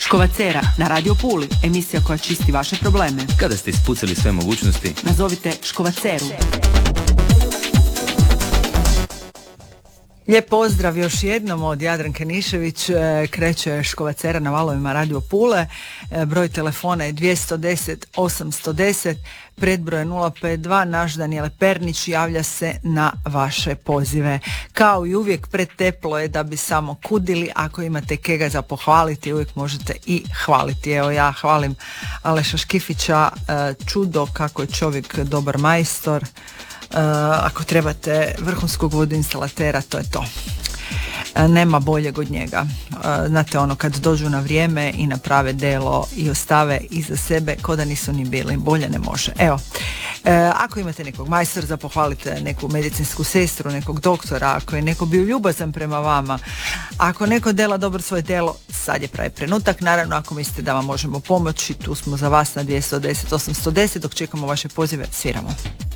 Škovacera na Radio Puli, emisija koja čisti vaše probleme. Kada ste ispucali sve mogućnosti, nazovite Škovaceru. Lijep pozdrav još jednom od Jadranke Nišević. Kreće Škovacera na valovima Radio Pule. Broj telefona je 210 810, predbroj 052. Naš Danijele Pernić javlja se na vaše pozive. Kao i uvijek, preteplo je da bi samo kudili. Ako imate kega za pohvaliti, uvijek možete i hvaliti. Evo, ja hvalim Aleša Škifića, čudo kako je čovjek dobar majstor. Ako trebate vrhunskog vodoinstalatera, to je to. Nema boljeg od njega. Znate, ono, kad dođu na vrijeme i naprave delo i ostave iza sebe ko da nisu ni bili, bolje ne može. Evo, ako imate nekog majstora za pohvalite, neku medicinsku sestru, nekog doktora, ako je neko bio ljubazan prema vama, ako neko dela dobro svoje delo, sad je pravi trenutak. Naravno, ako mislite da vam možemo pomoći, tu smo za vas na 210 810. Dok čekamo vaše pozive, sviramo.